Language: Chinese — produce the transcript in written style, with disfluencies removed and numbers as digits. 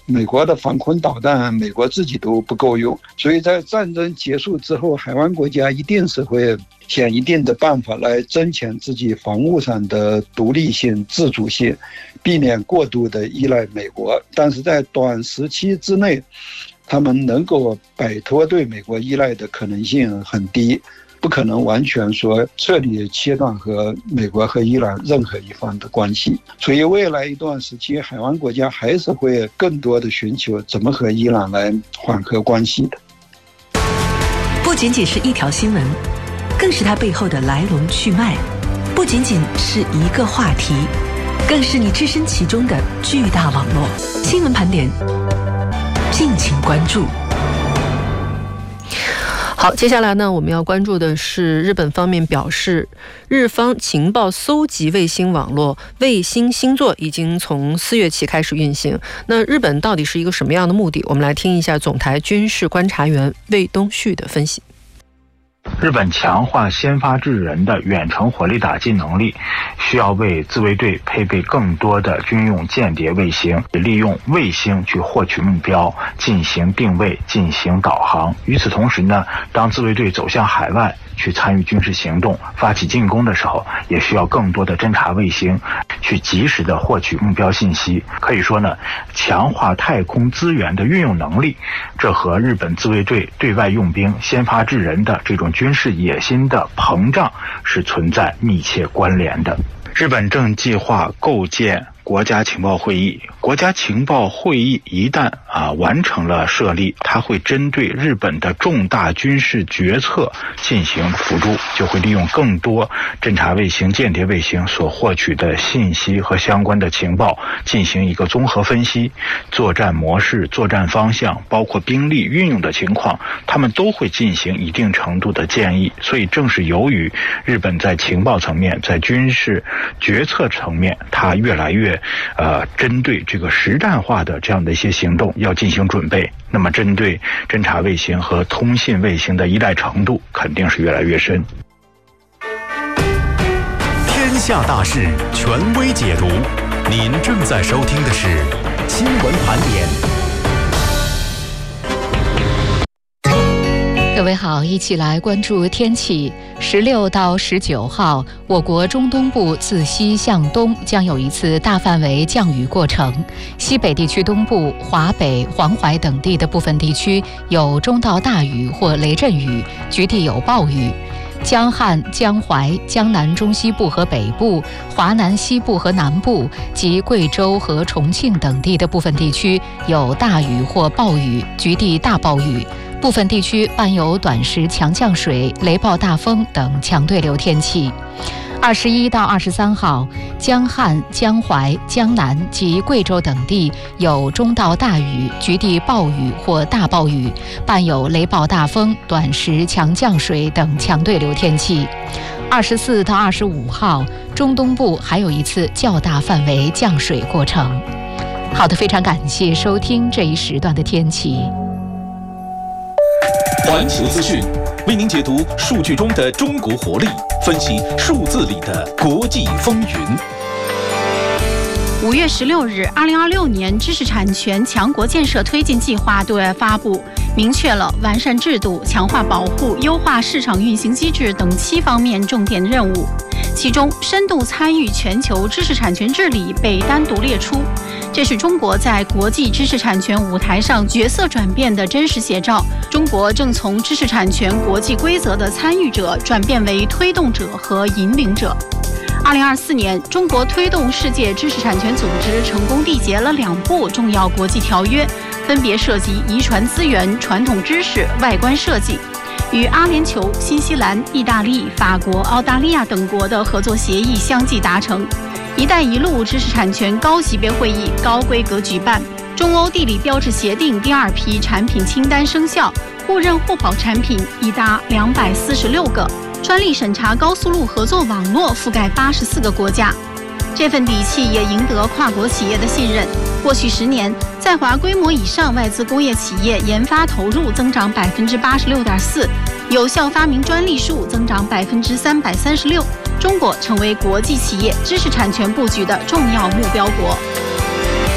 美国的防空导弹，美国自己都不够用，所以在战争结束之后，海湾国家一定是会想一定的办法来增强自己防务上的独立性、自主性，避免过度的依赖美国。但是在短时期之内，他们能够摆脱对美国依赖的可能性很低，不可能完全说彻底切断和美国和伊朗任何一方的关系。所以未来一段时期，海湾国家还是会更多的寻求怎么和伊朗来缓和关系的。 不仅仅是一条新闻，更是它背后的来龙去脉；不仅仅是一个话题，更是你置身其中的巨大网络。新闻盘点，敬请关注。好，接下来呢，我们要关注的是日本方面表示，日方情报搜集卫星网络卫星星座已经从4月起开始运行。那日本到底是一个什么样的目的？我们来听一下总台军事观察员魏东旭的分析。 日本强化先发制人的远程火力打击能力，需要为自卫队配备更多的军用间谍卫星，利用卫星去获取目标，进行定位，进行导航。与此同时呢，当自卫队走向海外去参与军事行动、发起进攻的时候，也需要更多的侦察卫星去及时的获取目标信息。可以说呢，强化太空资源的运用能力，这和日本自卫队对外用兵、先发制人的这种军事野心的膨胀是存在密切关联的。日本正计划构建国家情报会议。国家情报会议一旦完成了设立，它会针对日本的重大军事决策进行辅助，就会利用更多侦察卫星、间谍卫星所获取的信息和相关的情报进行一个综合分析，作战模式、作战方向，包括兵力运用的情况，他们都会进行一定程度的建议。所以正是由于日本在情报层面、在军事决策层面，它越来越针对这个实战化的这样的一些行动要进行准备，那么针对侦察卫星和通信卫星的依赖程度肯定是越来越深。 天下大事权威解读，您正在收听的是新闻盘点。 各位好，一起来关注天气。16到19号，我国中东部自西向东将有一次大范围降雨过程，西北地区东部、华北、黄淮等地的部分地区有中到大雨或雷阵雨，局地有暴雨。江汉、江淮、江南中西部和北部、华南西部和南部及贵州和重庆等地的部分地区有大雨或暴雨，局地大暴雨。部分地区伴有短时强降水、雷暴大风等强对流天气。21到23号，江汉、江淮、江南及贵州等地有中到大雨，局地暴雨或大暴雨，伴有雷暴大风、短时强降水等强对流天气。24到25号，中东部还有一次较大范围降水过程。好的，非常感谢收听这一时段的天气。 环球资讯为您解读数据中的中国活力，分析数字里的国际风云。 5月16日，2026年知识产权强国建设推进计划对外发布，明确了完善制度、强化保护、优化市场运行机制等7方面重点任务。其中，深度参与全球知识产权治理被单独列出，这是中国在国际知识产权舞台上角色转变的真实写照。中国正从知识产权国际规则的参与者转变为推动者和引领者。2024年，中国推动世界知识产权组织成功缔结了2部重要国际条约，分别涉及遗传资源、传统知识、外观设计。与阿联酋、新西兰、意大利、法国、澳大利亚等国的合作协议相继达成。“一带一路”知识产权高级别会议高规格举办。中欧地理标志协定第2批产品清单生效，互认互保产品已达246个。专利审查高速路合作网络覆盖84个国家。这份底气也赢得跨国企业的信任。过去10年，在华规模以上外资工业企业研发投入增长86.4%，有效发明专利数增长336%。中国成为国际企业知识产权布局的重要目标国。